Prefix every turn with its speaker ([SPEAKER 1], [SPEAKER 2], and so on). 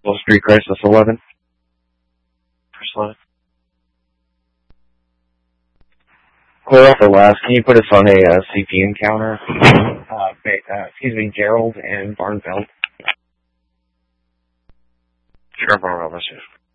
[SPEAKER 1] Wall Street Crisis 11. First 11. Clear off the last. Can you put us on a CP encounter? Gerald and Barnveld.
[SPEAKER 2] Sure, Barnveld,